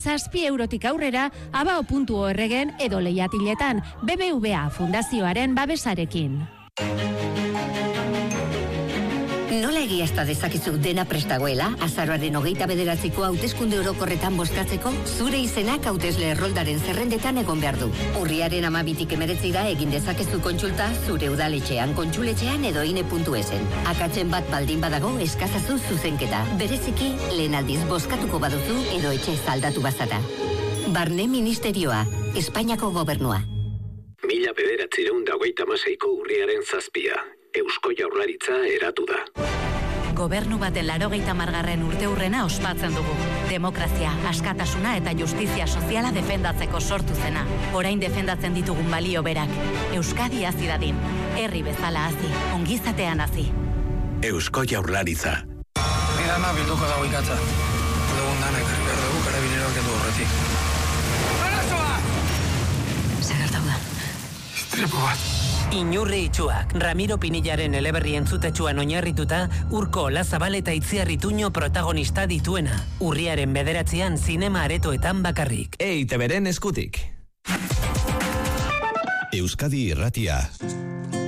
€7 aurrera abao.org-en edo lehiatiletan BBVA Fundazioaren babesarekin. Nola egiazta dezakezu dena prestagoela, azaroaren 29ko hauteskunde orokorretan bozkatzeko, zure izenak hautesle erroldaren zerrendetan egon behar du. Urriaren 12tik 19 egin dezakezu kontsulta zure udaletxean, kontsuletxean edo ine.esen. Akatzen bat baldin badago eskazazu zuzenketa. Bereziki, lehen aldiz bozkatuko baduzu edo etxe zaldatu bazara. Barne Ministerioa, Espainiako Gobernua. 1926ko urriaren 7. Eusko Jaurlaritza eratu da. Gobernu baten 80. urteurrena ospatzen dugu. Demokrazia, askatasuna eta justizia soziala defendatzeko sortu zena. Orain defendatzen ditugun balio berak. Euskadi hazi dadin. Herri bezala hazi, ongizatean hazi. Eusko Jaurlaritza. Dana bilduko dago ikatza. Dugun dana ekarri behar dugu karabineroak edo horretik. Arazoa! Zagartau da. Istripu bat. Inurri itxuak, Ramiro Pinillaren eleberri entzutetsuan oinarrituta, Urko Olazabal eta Itziar Ituño protagonista dituena. Urriaren 9 zinema aretoetan bakarrik. EITBren eskutik. Euskadi Irratia.